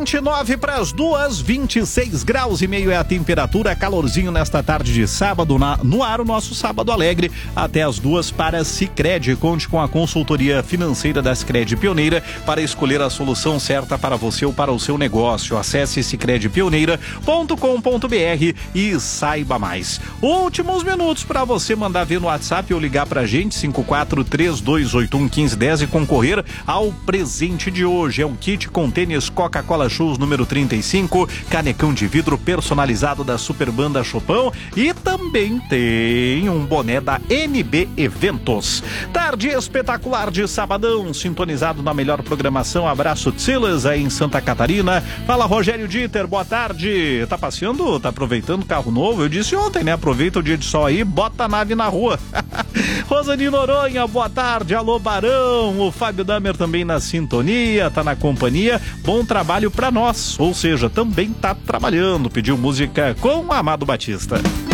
29 para as 2, 26 graus e meio é a temperatura, calorzinho nesta tarde de sábado, no ar o nosso Sábado Alegre, até as 2 para Sicredi. Conte com a consultoria financeira da Sicredi Pioneira para escolher a solução certa para você ou para o seu negócio. Acesse sicredipioneira.com.br e saiba mais. Últimos minutos para você mandar ver no WhatsApp ou ligar pra gente, 5432811510 e concorrer ao presente de hoje. É um kit com tênis Coca-Cola Shoes número 35, canecão de vidro personalizado da Superbanda Chopão e também tem um boné da NB Eventos. Tarde espetacular de sabadão, sintonizado na melhor programação. Abraço Silas aí em Santa Catarina. Fala Rogério Dieter, boa tarde. Tá passeando? Tá aproveitando o carro novo? Eu disse ontem, né? Aproveita o dia de sol aí, bota a nave na rua. Rosane Noronha, boa tarde. Alô Barão, o Fábio Damer também na sintonia, tá na companhia. Bom trabalho pra nós, ou seja, também tá trabalhando. Pediu música com Amado Batista.